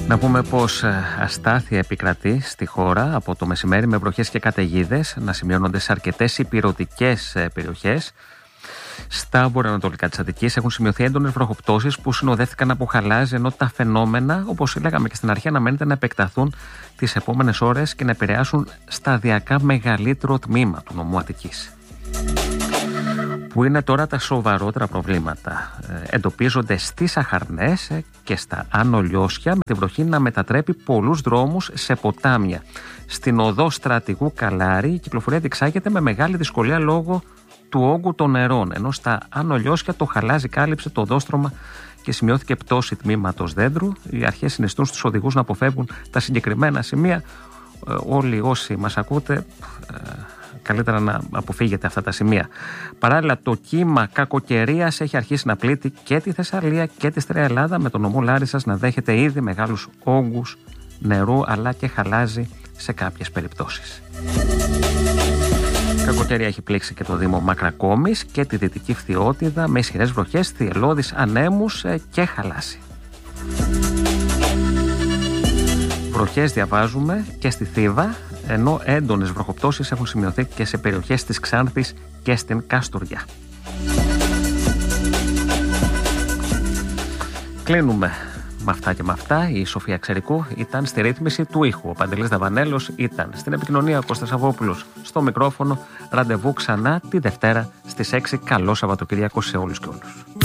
Να πούμε πως αστάθεια επικρατεί στη χώρα από το μεσημέρι με βροχές και καταιγίδες να σημειώνονται σε αρκετές ηπειρωτικές περιοχές. Στα βορειοανατολικά της Αττικής έχουν σημειωθεί έντονες βροχοπτώσεις που συνοδεύτηκαν από χαλάζι, ενώ τα φαινόμενα, όπως λέγαμε και στην αρχή, αναμένεται να επεκταθούν τις επόμενες ώρες και να επηρεάσουν σταδιακά μεγαλύτερο τμήμα του νομού Αττικής. Που είναι τώρα τα σοβαρότερα προβλήματα. Εντοπίζονται στις Αχαρνές και στα Άνω Λιώσια, με τη βροχή να μετατρέπει πολλούς δρόμους σε ποτάμια. Στην οδό Στρατηγού Καλάρη η κυκλοφορία διεξάγεται με μεγάλη δυσκολία λόγω του όγκου των νερών, ενώ στα Άνω Λιώσια το χαλάζι κάλυψε το οδόστρωμα και σημειώθηκε πτώση τμήματος δέντρου. Οι αρχές συνιστούν στους οδηγούς να αποφεύγουν τα συγκεκριμένα σημεία. Όλοι όσοι μας ακούτε, καλύτερα να αποφύγετε αυτά τα σημεία. Παράλληλα, το κύμα κακοκαιρίας έχει αρχίσει να πλήττει και τη Θεσσαλία και τη Στραία Ελλάδα, με τον νομό Λάρισσας να δέχεται ήδη μεγάλους όγκους νερού αλλά και χαλάζι σε κάποιες περιπτώσεις. Κακοκαιρία έχει πλήξει και το Δήμο Μακρακόμης και τη Δυτική Φθιώτιδα με ισχυρές βροχές, θυελλώδεις ανέμους και χαλάζι. Βροχές διαβάζουμε και στη Θήβα, ενώ έντονες βροχοπτώσεις έχουν σημειωθεί και σε περιοχές της Ξάνθης και στην Καστοριά. Κλείνουμε με αυτά και με αυτά. Η Σοφία Ξερικού ήταν στη ρύθμιση του ήχου. Ο Παντελής Δαβανέλος ήταν στην επικοινωνία. Ο Κώστας Σαββόπουλος στο μικρόφωνο. Ραντεβού ξανά τη Δευτέρα στις 6. Καλό Σαββατοκύριακο σε όλους και όλους.